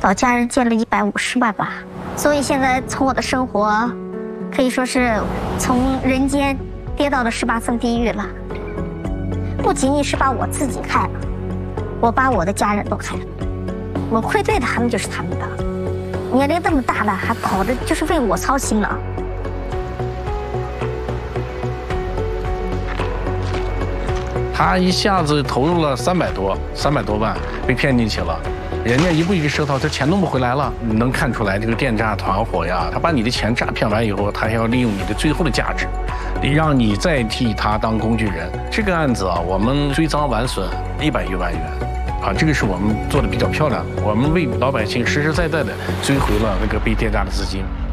老家人借了150万吧。所以现在从我的生活，可以说是从人间跌到了18层地狱了。不仅仅是把我自己害了，我把我的家人都害了。我愧对他们就是他们的，年龄这么大了还跑着就是为我操心了。 他一下子投入了300多万，被骗进去了。人家一步一个舌头，这钱弄不回来了。你能看出来这个电诈团伙呀，他把你的钱诈骗完以后，他还要利用你的最后的价值，让你再替他当工具人。这个案子啊，我们追赃完损100余万元，啊，这个是我们做的比较漂亮，我们为老百姓实实在在的追回了那个被电诈的资金。